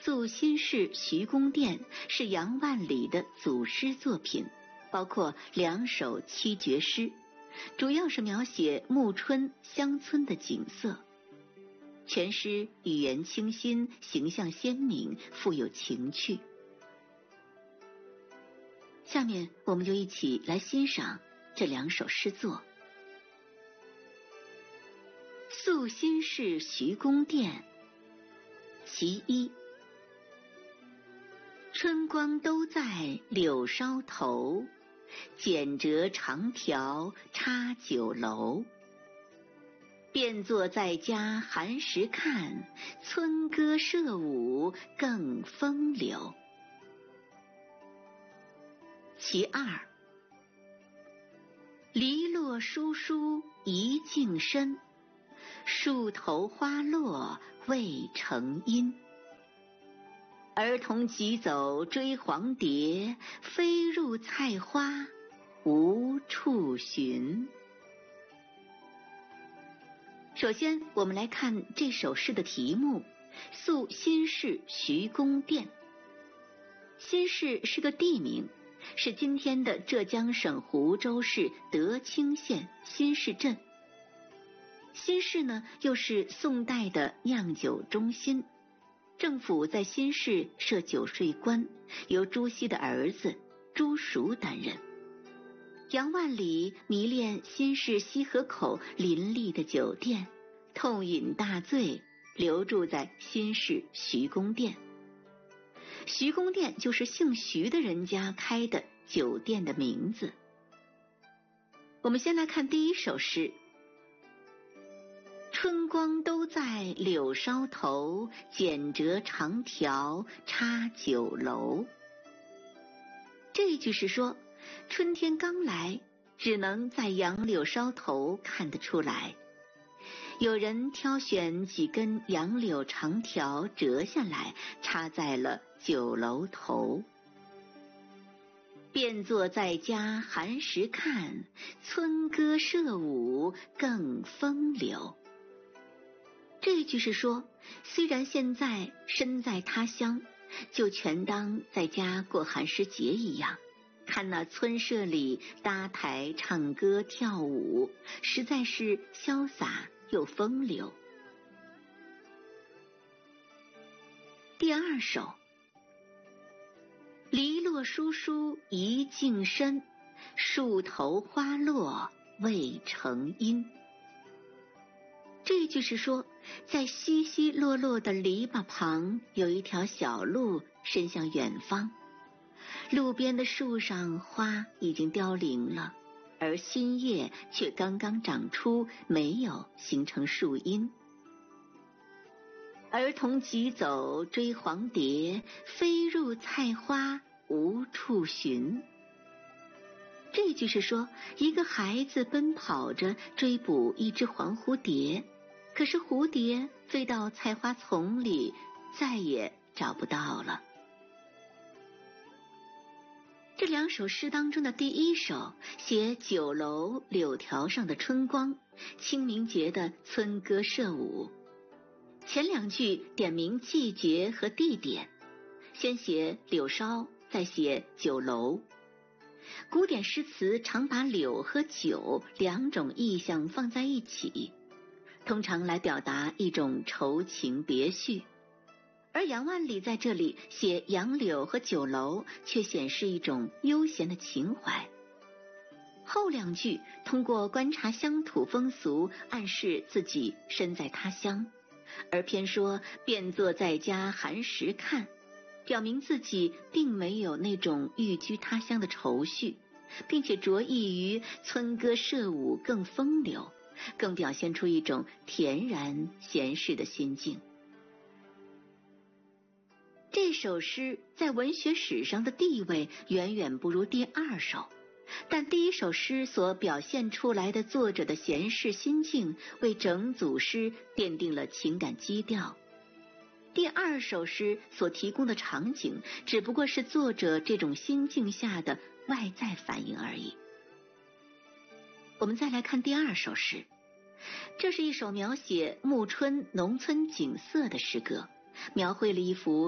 宿新市徐公店是杨万里的祖诗作品，包括2首七绝诗，主要是描写暮春乡村的景色。全诗语言清新，形象鲜明，富有情趣。下面我们就一起来欣赏这2首诗作。宿新市徐公店其一。春光都在柳梢头，剪折长条插酒楼。便坐在家寒食看，村歌社舞更风流。其二。篱落疏疏一径深，树头花落未成阴。儿童急走追黄蝶，飞入菜花无处寻。首先我们来看这首诗的题目，宿新市徐公店。新市是个地名，是今天的浙江省湖州市德清县新市镇。新市呢，又是宋代的酿酒中心，政府在新市设酒税官，由朱熹的儿子朱赎担任。杨万里迷恋新市西河口林立的酒店，痛饮大醉，留住在新市徐公店。徐公店就是姓徐的人家开的酒店的名字。我们先来看第一首诗。春光都在柳梢头，剪折长条插酒楼。这句是说，春天刚来，只能在杨柳梢头看得出来。有人挑选几根杨柳长条折下来，插在了酒楼头。便坐在家寒食看，村歌社舞更风流。这句是说，虽然现在身在他乡，就全当在家过寒食节一样，看那村社里搭台唱歌跳舞，实在是潇洒又风流。第二首。篱落疏疏一径深，树头花落未成阴。这句是说，在稀稀落落的篱笆旁，有一条小路伸向远方。路边的树上花已经凋零了，而新叶却刚刚长出，没有形成树荫。儿童急走追黄蝶，飞入菜花无处寻。这句是说，一个孩子奔跑着追捕一只黄蝴蝶，可是蝴蝶飞到菜花丛里，再也找不到了。这2首诗当中的第一首写酒楼柳条上的春光，清明节的村歌社舞。前2句点明季节和地点，先写柳梢，再写酒楼。古典诗词常把柳和酒2种意象放在一起，通常来表达一种愁情别绪，而杨万里在这里写杨柳和酒楼，却显示一种悠闲的情怀。后2句通过观察乡土风俗，暗示自己身在他乡，而偏说便坐在家寒食看，表明自己并没有那种寓居他乡的愁绪，并且着意于村歌社舞更风流，更表现出一种恬然闲适的心境。这首诗在文学史上的地位远远不如第2首，但第1首诗所表现出来的作者的闲适心境，为整组诗奠定了情感基调。第2首诗所提供的场景，只不过是作者这种心境下的外在反应而已。我们再来看第2首诗，这是一首描写暮春农村景色的诗歌，描绘了一幅